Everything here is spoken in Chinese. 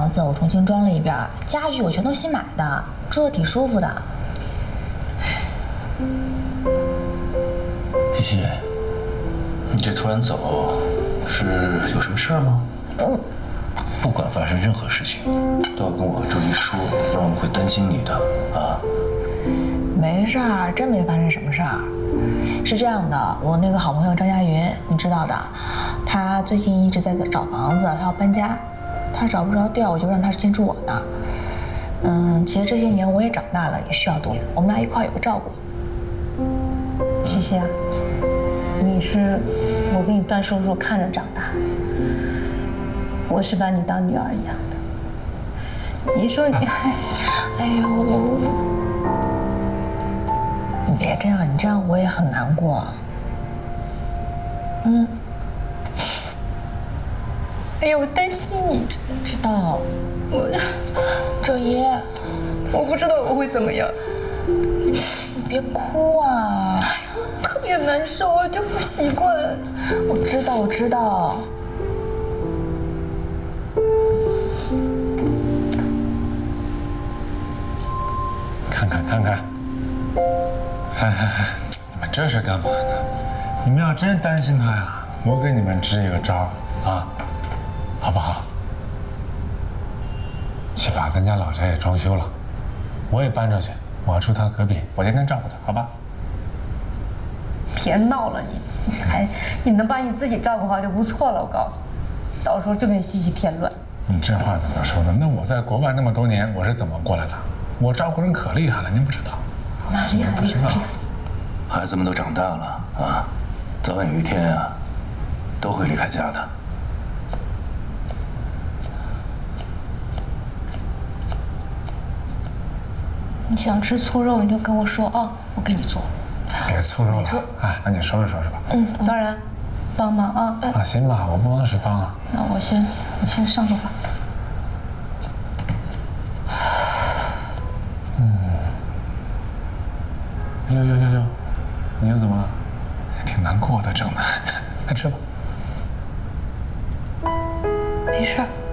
房子我重新装了一遍，家具我全都新买的，住的挺舒服的。 西西，你这突然走，是有什么事儿吗？不管发生任何事情，都要跟我和周一说，不然我们会担心你的啊。 没事儿，真没发生什么事儿。是这样的，我那个好朋友张佳云，你知道的，他最近一直在找房子，他要搬家，他找不着地儿，我就让他先住我那儿。其实这些年我也长大了，也需要多，我们俩一块有个照顾。 西西啊，你是我给你段叔叔看着长大的，我是把你当女儿一样的。你说你， 哎呦，你别这样，你这样我也很难过。 哎呀，我担心你， 知道，周一， 我不知道我会怎么样， 你别哭啊。 特别难受，我就不习惯。 我知道，我知道。 看看，你们这是干嘛呢？你们要真担心他呀，我给你们支一个招啊，好不好？去把咱家老宅也装修了，我也搬出去，我要住他隔壁，我天天照顾他，好吧？ 别闹了你能把你自己照顾好就不错了，我告诉你，到时候就跟西西添乱。 你这话怎么说的？那我在国外那么多年，我是怎么过来的？我照顾人可厉害了，您不知道。 那厉害厉害！ 孩子们都长大了啊，早晚有一天啊，都会离开家的。 你想吃醋肉你就跟我说啊，我给你做。 别粗肉了，哎，那你收拾收拾吧。 当然，帮忙啊。 放心吧，我不帮谁帮啊？ 那我先上头吧。 呦，你又怎么了？挺难过的，整的，快吃吧。 没事儿。